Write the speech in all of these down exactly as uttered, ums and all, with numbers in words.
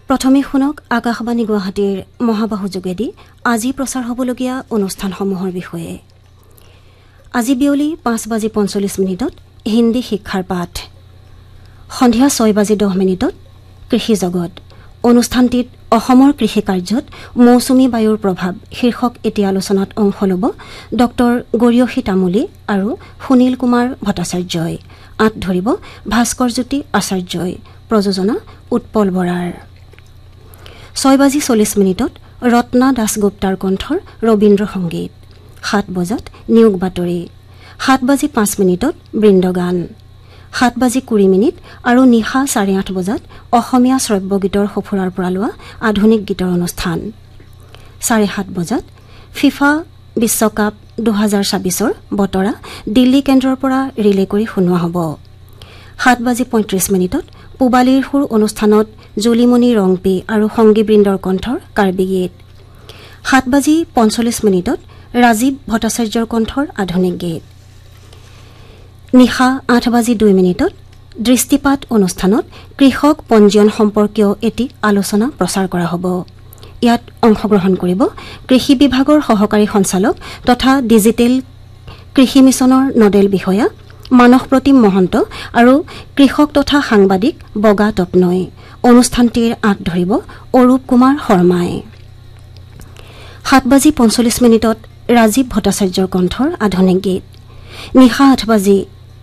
প্ৰথমে শুনক আকাশবাণী গুৱাহাটীৰ মহাবাহু যোগেদি আজি প্ৰচাৰ হ'বলগীয়া অনুষ্ঠানসমূহৰ বিষয়ে। আজি বিয়লি পাঁচ বাজি পঞ্চল্লিছ মিনিটত হিন্দী শিক্ষাৰ পাঠ, সন্ধিয়া ছয় বাজি দহ মিনিটত কৃষি জগত। অনুষ্ঠানটিত অসমৰ কৃষি কাৰ্যত মৌচুমী বায়ুৰ প্ৰভাৱ শীৰ্ষক এটি আলোচনাত অংশ ল'ব ডক্টৰ গৰিয়সী তামুলী আৰু সুনীল কুমাৰ ভট্টাচাৰ্যই। আঁত ধৰিব ভাস্কৰজ্যোতি আচাৰ্যই। প্ৰযোজনা উৎপল বৰাৰ। ছয় বাজি চল্লিছ মিনিটত ৰত্না দাসগুপ্তাৰ কণ্ঠৰ ৰবীন্দ্ৰ সংগীত। সাত বজাত নিয়োগ বাতৰি। সাত বাজি পাঁচ মিনিটত বৃন্দগান। সাত বাজি কুৰি মিনিট আৰু নিশা চাৰে আঠ বজাত অসমীয়া শ্ৰব্যগীতৰ সফুৰাৰ পৰা লোৱা আধুনিক গীতৰ অনুষ্ঠান। চাৰে সাত বজাত ফিফা বিশ্বকাপ দুহেজাৰ ছাব্বিছৰ বতৰা দিল্লী কেন্দ্ৰৰ পৰা ৰিলে কৰি শুনোৱা হ'ব। সাত বাজি পঁয়ত্ৰিছ মিনিটত পূবালীৰ সুৰ অনুষ্ঠানত জুলিমণি ৰংপি আৰু সংগীবৃন্দৰ কণ্ঠৰ কাৰ্বি গীত। সাত বাজি পঞ্চল্লিছ মিনিটত ৰাজীৱ ভট্টাচাৰ্যৰ কণ্ঠৰ আধুনিক গীত। নিশা আঠ বাজি দুই মিনিটত দৃষ্টিপাত অনুষ্ঠানত কৃষক পঞ্জীয়ন সম্পৰ্কীয় এটি আলোচনা প্ৰচাৰ কৰা হ'ব। ইয়াত অংশগ্ৰহণ কৰিব কৃষি বিভাগৰ সহকাৰী সঞ্চালক তথা ডিজিটেল কৃষি মিছনৰ নডেল বিষয়া মানস প্ৰতিম মহন্ত আৰু কৃষক তথা সাংবাদিক বগা তপনৈ। অনুষ্ঠানটিৰ আঁত ধৰিব অৰূপ কুমাৰ শৰ্মাই। সাত বাজি পঞ্চল্লিছ মিনিটত ৰাজীৱ ভট্টাচাৰ্যৰ কণ্ঠৰ আধুনিক গীত। নিশা আঠ বাজি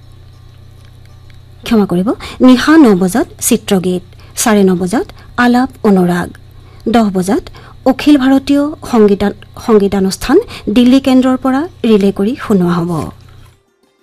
ক্ষমা কৰিব নিশা ন বজাত চিত্ৰগীত। চাৰে ন বজাত আলাপ অনুৰাগ। দহ বজাত অখিল ভাৰতীয় সংগীতানুষ্ঠান দিল্লী কেন্দ্ৰৰ পৰা ৰিলে কৰি শুনোৱা হ'ব।